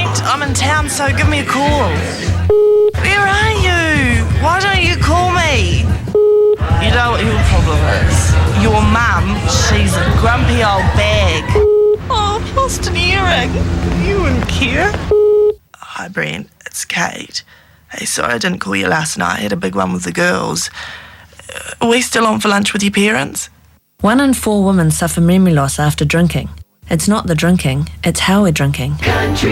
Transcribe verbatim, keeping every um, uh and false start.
I'm in town, so give me a call. Where are you? Why don't you call me? You know what your problem is? Your mum, she's a grumpy old bag. Oh, I've lost an earring. You wouldn't care. Hi, Brent. It's Kate. Hey, sorry I didn't call you last night. I had a big one with the girls. Uh, are we still on for lunch with your parents? One in four women suffer memory loss after drinking. It's not the drinking, it's how we're drinking. Country.